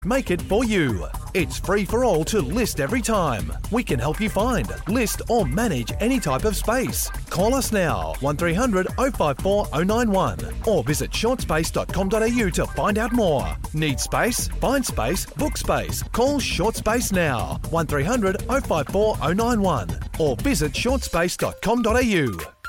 make it for you. It's free for all to list every time. We can help you find, list or manage any type of space. Call us now, 1300 054 091 or visit shortspace.com.au to find out more. Need space? Find space, book space. Call Short Space now, 1300 054 091 or visit shortspace.com.au.